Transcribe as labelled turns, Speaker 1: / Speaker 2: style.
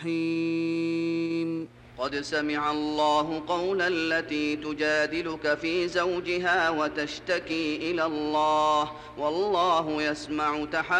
Speaker 1: الرحيم.
Speaker 2: قد سمع الله قول التي تجادلك في زوجها وتشتكي إلى الله والله يسمع